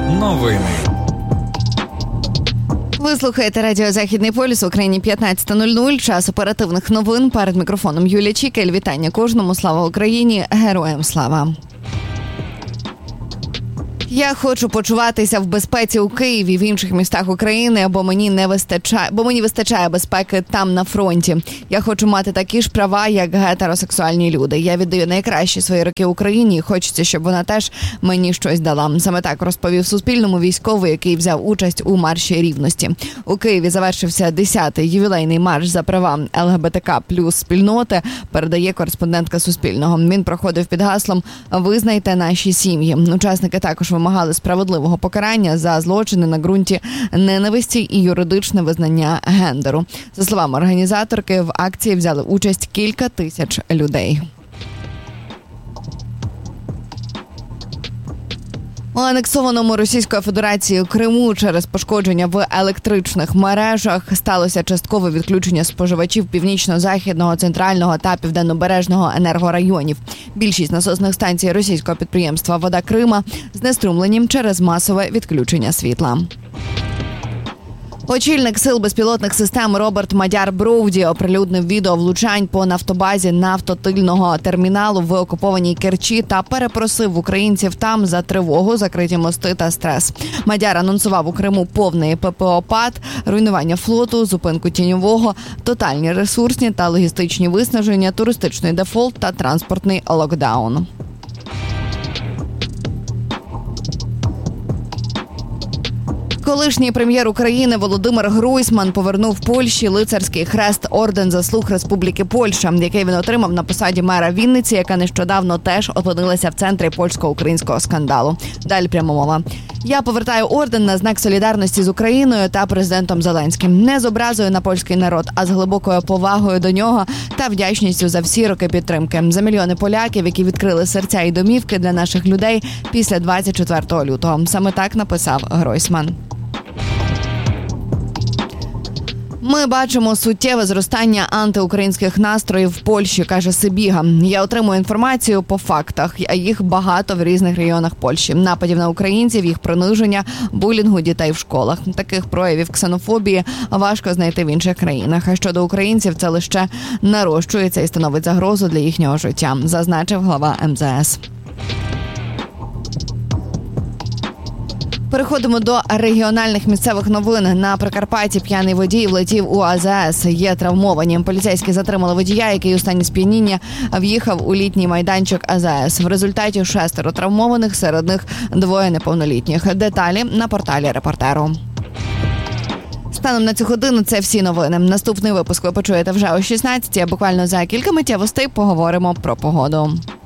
Новини. Ви слухаєте радіо «Західний полюс», в Україні 15:00, час оперативних новин. Перед мікрофоном Юлія Чікель. Вітання кожному. Слава Україні! Героям слава! Я хочу почуватися в безпеці у Києві, в інших містах України, бо мені вистачає безпеки там на фронті. Я хочу мати такі ж права, як гетеросексуальні люди. Я віддаю найкращі свої роки Україні і хочеться, щоб вона теж мені щось дала. Саме так розповів Суспільному військовий, який взяв участь у марші рівності. У Києві завершився 10-й ювілейний марш за права ЛГБТК плюс спільноти, передає кореспондентка Суспільного. Він проходив під гаслом «Визнайте наші сім'ї». Учасники також вимагали справедливого покарання за злочини на ґрунті ненависті і юридичне визнання гендеру. За словами організаторки, в акції взяли участь кілька тисяч людей. У анексованому Російською Федерацією Криму через пошкодження в електричних мережах сталося часткове відключення споживачів північно-західного, центрального та південнобережного енергорайонів. Більшість насосних станцій російського підприємства «Вода Крима» знеструмлені через масове відключення світла. Очільник сил безпілотних систем Роберт Мадяр-Броуді оприлюднив відео влучань по нафтобазі нафтотильного терміналу в окупованій Керчі та перепросив українців там за тривогу, закриті мости та стрес. Мадяр анонсував у Криму повний ППО-пад, руйнування флоту, зупинку тіньового, тотальні ресурсні та логістичні виснаження, туристичний дефолт та транспортний локдаун. Колишній прем'єр України Володимир Гройсман повернув Польщі лицарський хрест орден заслуг Республіки Польща, який він отримав на посаді мера Вінниці, яка нещодавно теж опинилася в центрі польсько-українського скандалу. Далі пряма мова. Я повертаю орден на знак солідарності з Україною та президентом Зеленським. Не з образою на польський народ, а з глибокою повагою до нього та вдячністю за всі роки підтримки. За мільйони поляків, які відкрили серця і домівки для наших людей після 24 лютого. Саме так написав Гройсман. Ми бачимо суттєве зростання антиукраїнських настроїв в Польщі, каже Сибіга. Я отримую інформацію по фактах, а їх багато в різних регіонах Польщі. Нападів на українців, їх приниження, булінгу дітей в школах. Таких проявів ксенофобії важко знайти в інших країнах. А щодо українців, це лише нарощується і становить загрозу для їхнього життя, зазначив глава МЗС. Переходимо до регіональних місцевих новин. На Прикарпатті п'яний водій влетів у АЗС. Є травмовані. Поліцейські затримали водія, який у стані сп'яніння в'їхав у літній майданчик АЗС. В результаті 6 травмованих, серед них 2 неповнолітніх. Деталі на порталі «Репортеру». Станом на цю годину це всі новини. Наступний випуск ви почуєте вже о 16-й, а буквально за кілька миттєвостей поговоримо про погоду.